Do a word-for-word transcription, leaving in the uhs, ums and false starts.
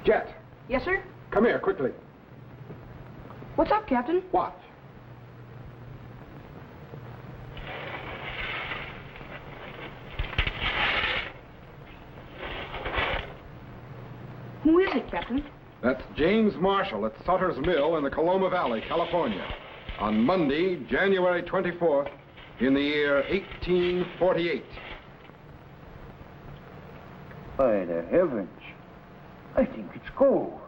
Jet, Yes, sir? come here, quickly. What's up, Captain? Watch. Who is it, Captain? That's James Marshall at Sutter's Mill in the Coloma Valley, California, on Monday, January twenty-fourth, in the year eighteen forty-eight. By the heavens, I think it's gold.